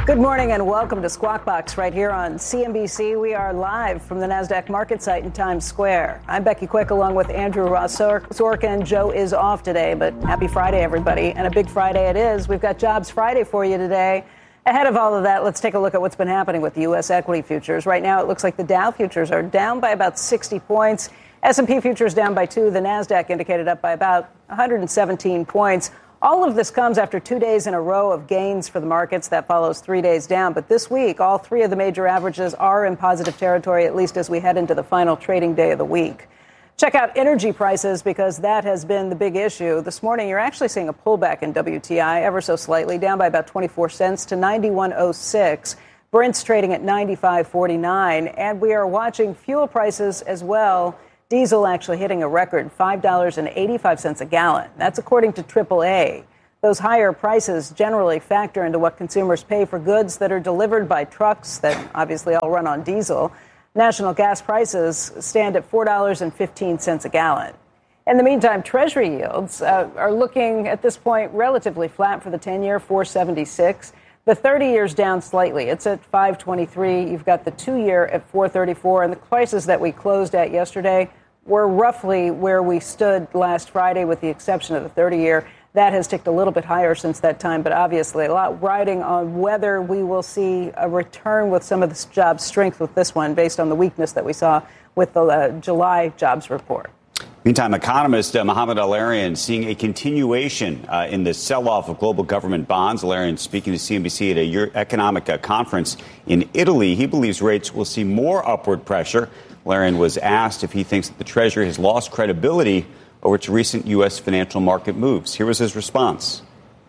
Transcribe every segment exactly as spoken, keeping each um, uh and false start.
Good morning and welcome to Squawk Box right here on C N B C. We are live from the NASDAQ market site in Times Square. I'm Becky Quick along with Andrew Ross Sorkin. Joe is off today, but happy Friday, everybody. And a big Friday it is. We've got Jobs Friday for you today. Ahead of all of that, let's take a look at what's been happening with the U S equity futures. Right now, it looks like the Dow futures are down by about sixty points. S and P futures down by two. The NASDAQ indicated up by about one hundred seventeen points. All of this comes after two days in a row of gains for the markets. That follows three days down. But this week, all three of the major averages are in positive territory, at least as we head into the final trading day of the week. Check out energy prices because that has been the big issue. This morning, you're actually seeing a pullback in W T I ever so slightly, down by about twenty-four cents to ninety-one oh six. Brent's trading at ninety-five forty-nine. And we are watching fuel prices as well. Diesel actually hitting a record five dollars and eighty-five cents a gallon. That's according to triple A. Those higher prices generally factor into what consumers pay for goods that are delivered by trucks that obviously all run on diesel. National gas prices stand at four dollars and fifteen cents a gallon. In the meantime, Treasury yields uh, are looking at this point relatively flat for the ten-year, four seventy-six. The thirty years down slightly. It's at five twenty-three. You've got the two-year at four thirty-four. And the prices that we closed at yesterday were roughly where we stood last Friday, with the exception of the thirty-year. That has ticked a little bit higher since that time, but obviously a lot riding on whether we will see a return with some of this job strength with this one, based on the weakness that we saw with the uh, July jobs report. Meantime, economist uh, Mohamed El-Erian seeing a continuation uh, in the sell-off of global government bonds. El-Erian speaking to C N B C at a Euro- economic uh, conference in Italy. He believes rates will see more upward pressure. El-Erian was asked if he thinks that the Treasury has lost credibility over its recent U S financial market moves. Here was his response.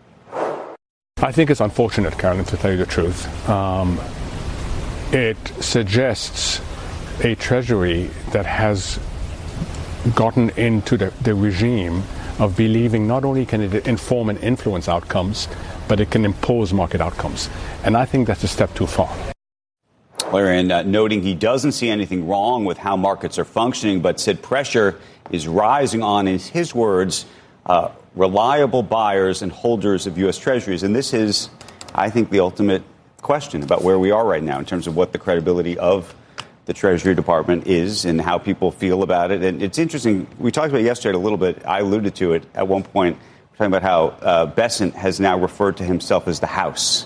I think it's unfortunate, Carolyn, to tell you the truth. Um, it suggests a Treasury that has gotten into the, the regime of believing not only can it inform and influence outcomes, but it can impose market outcomes. And I think that's a step too far. El-Erian uh, noting he doesn't see anything wrong with how markets are functioning, but said pressure is rising on, in his words, uh, reliable buyers and holders of U S Treasuries. And this is, I think, the ultimate question about where we are right now in terms of what the credibility of the Treasury Department is and how people feel about it. And it's interesting. We talked about it yesterday a little bit. I alluded to it at one point, talking about how uh, Bessent has now referred to himself as the House.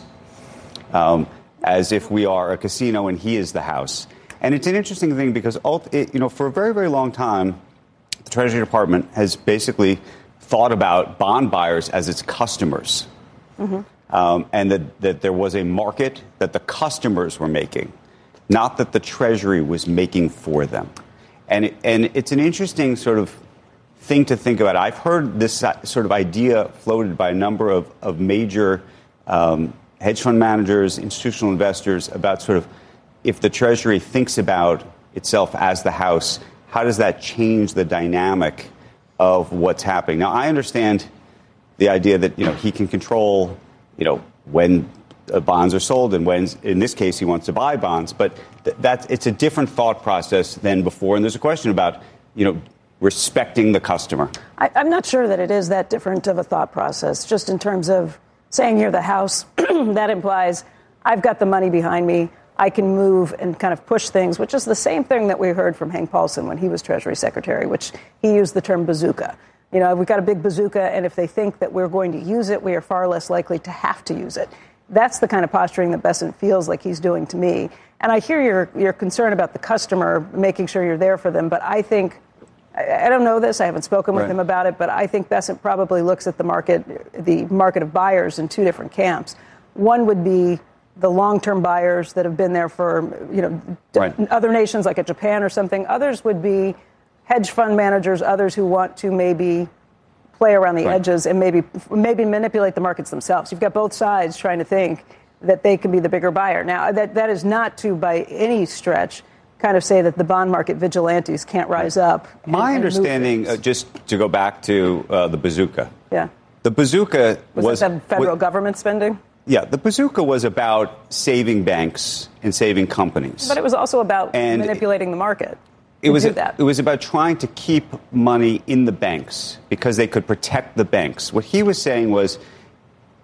Um, as if we are a casino and he is the house. And it's an interesting thing because, it, you know, for a very, very long time, the Treasury Department has basically thought about bond buyers as its customers. Mm-hmm. Um, and that, that there was a market that the customers were making, not that the Treasury was making for them. And, it, and it's an interesting sort of thing to think about. I've heard this sort of idea floated by a number of, of major um hedge fund managers, institutional investors, about sort of if the Treasury thinks about itself as the House, how does that change the dynamic of what's happening? Now, I understand the idea that, you know, he can control, you know, when uh, bonds are sold and when, in this case, he wants to buy bonds. But th- that's it's a different thought process than before. And there's a question about, you know, respecting the customer. I, I'm not sure that it is that different of a thought process, just in terms of saying you're the House. That implies I've got the money behind me. I can move and kind of push things, which is the same thing that we heard from Hank Paulson when he was Treasury Secretary, which he used the term bazooka. You know, we've got a big bazooka, and if they think that we're going to use it, we are far less likely to have to use it. That's the kind of posturing that Bessent feels like he's doing to me. And I hear your, your concern about the customer, making sure you're there for them. But I think, I, I don't know this, I haven't spoken with right. him about it, but I think Bessent probably looks at the market, the market of buyers in two different camps. One would be the long-term buyers that have been there for, you know, right. other nations like a Japan or something. Others would be hedge fund managers, others who want to maybe play around the right. edges and maybe maybe manipulate the markets themselves. You've got both sides trying to think that they can be the bigger buyer. Now, that that is not to, by any stretch, kind of say that the bond market vigilantes can't rise up. And, My and understanding, uh, just to go back to uh, the bazooka. Yeah. The bazooka was... Was was that the federal was, government spending? Yeah, the bazooka was about saving banks and saving companies. But it was also about and manipulating the market. It was, do that. it was about trying to keep money in the banks because they could protect the banks. What he was saying was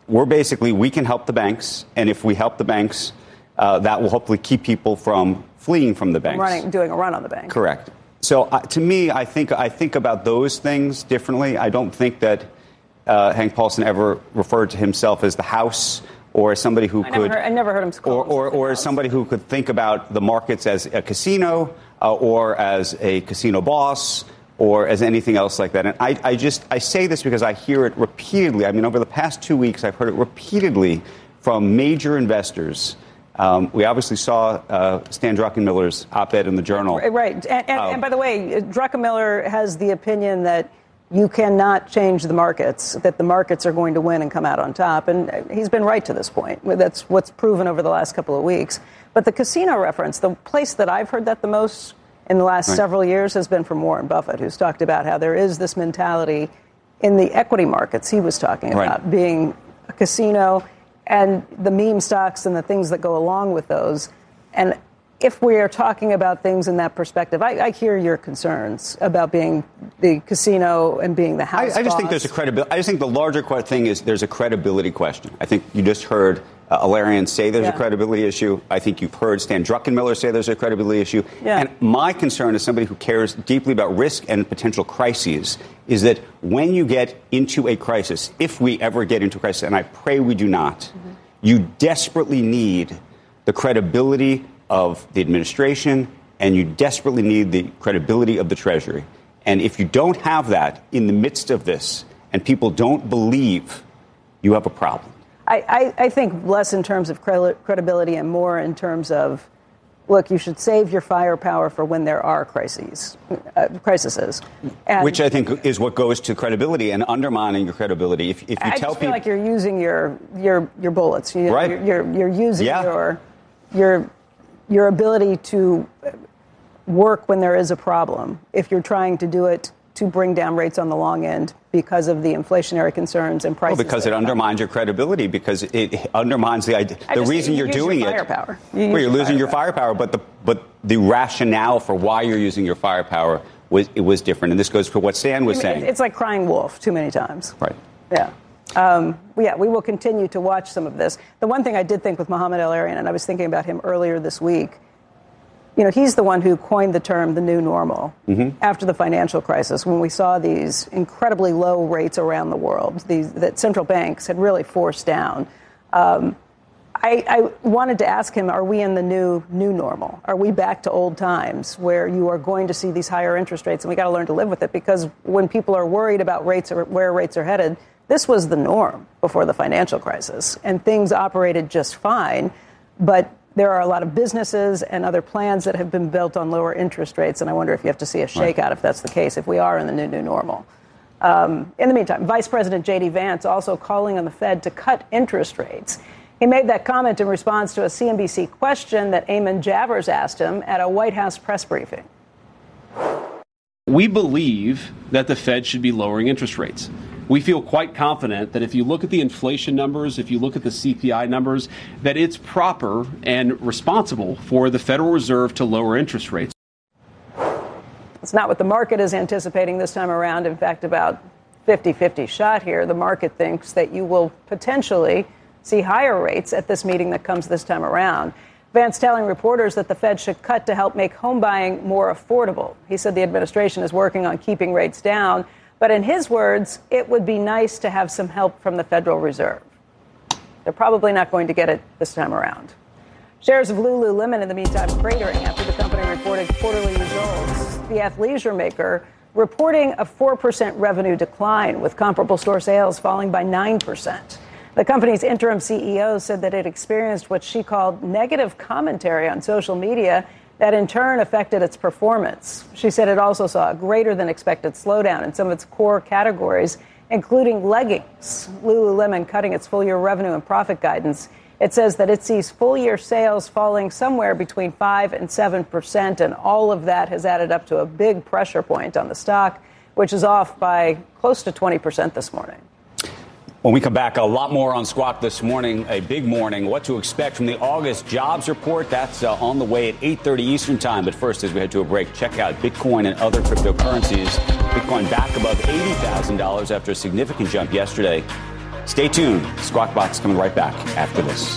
we're basically, we can help the banks. And if we help the banks, uh, that will hopefully keep people from fleeing from the banks. Running, doing a run on the bank. Correct. So uh, to me, I think I think about those things differently. I don't think that uh, Hank Paulson ever referred to himself as the house or as somebody who I could. Never heard, I never heard him call Or, or, or as somebody who could think about the markets as a casino uh, or as a casino boss or as anything else like that. And I, I just I say this because I hear it repeatedly. I mean, over the past two weeks, I've heard it repeatedly from major investors. Um, we obviously saw uh, Stan Druckenmiller's op-ed in the Journal. Right. And, and, um, and by the way, Druckenmiller has the opinion that you cannot change the markets, that the markets are going to win and come out on top. And he's been right to this point. That's what's proven over the last couple of weeks. But the casino reference, the place that I've heard that the most in the last right. several years has been from Warren Buffett, who's talked about how there is this mentality in the equity markets he was talking about, right. being a casino and the meme stocks and the things that go along with those. And if we are talking about things in that perspective, I, I hear your concerns about being the casino and being the house I, I just boss. think there's a credibility. I just think the larger thing is there's a credibility question. I think you just heard uh, Alarian say there's yeah. a credibility issue. I think you've heard Stan Druckenmiller say there's a credibility issue. Yeah. And my concern as somebody who cares deeply about risk and potential crises is that when you get into a crisis, if we ever get into a crisis, and I pray we do not, mm-hmm. you desperately need the credibility of the administration, and you desperately need the credibility of the Treasury. And if you don't have that in the midst of this, and people don't believe, you have a problem. I, I, I think less in terms of cre- credibility and more in terms of, look, you should save your firepower for when there are crises, uh, crises. And which I think is what goes to credibility and undermining your credibility. If, if you I tell just feel people, like you're using your your your bullets, you, right? You're you're, you're using yeah. your your your ability to work when there is a problem. If you're trying to do it to bring down rates on the long end because of the inflationally concerns and prices. Well, because it undermines your credibility, because it undermines the idea. I the just, reason you you're use doing your it, firepower. You well, you're your losing firepower. your firepower, but the but the rationale for why you're using your firepower was it was different, and this goes for what Stan was I mean, saying. It's like crying wolf too many times. Right. Yeah. Um, yeah, we will continue to watch some of this. The one thing I did think with Mohamed El-Erian, and I was thinking about him earlier this week, you know, he's the one who coined the term the new normal mm-hmm. after the financial crisis, when we saw these incredibly low rates around the world, these that central banks had really forced down. Um, I, I wanted to ask him, are we in the new new normal? Are we back to old times where you are going to see these higher interest rates, and we got to learn to live with it? Because when people are worried about rates or where rates are headed, this was the norm before the financial crisis, and things operated just fine. But there are a lot of businesses and other plans that have been built on lower interest rates, and I wonder if you have to see a shakeout right. if that's the case, if we are in the new, new normal. Um, in the meantime, Vice President J D. Vance also calling on the Fed to cut interest rates. He made that comment in response to a C N B C question that Eamon Javers asked him at a White House press briefing. We believe that the Fed should be lowering interest rates. We feel quite confident that if you look at the inflation numbers, if you look at the C P I numbers, that it's proper and responsible for the Federal Reserve to lower interest rates. It's not what the market is anticipating this time around. In fact, about fifty-fifty shot here. The market thinks that you will potentially see higher rates at this meeting that comes this time around. Vance telling reporters that the Fed should cut to help make home buying more affordable. He said the administration is working on keeping rates down. But in his words, it would be nice to have some help from the Federal Reserve. They're probably not going to get it this time around. Shares of Lululemon, in the meantime, cratering after the company reported quarterly results. The athleisure maker reporting a four percent revenue decline, with comparable store sales falling by nine percent. The company's interim C E O said that it experienced what she called negative commentary on social media that in turn affected its performance. She said it also saw a greater than expected slowdown in some of its core categories, including leggings. Lululemon cutting its full year revenue and profit guidance. It says that it sees full year sales falling somewhere between five and seven percent, and all of that has added up to a big pressure point on the stock, which is off by close to twenty percent this morning. When we come back, a lot more on Squawk this morning, a big morning. What to expect from the August jobs report. That's uh, on the way at eight thirty Eastern time. But first, as we head to a break, check out Bitcoin and other cryptocurrencies. Bitcoin back above eighty thousand dollars after a significant jump yesterday. Stay tuned. Squawk Box coming right back after this.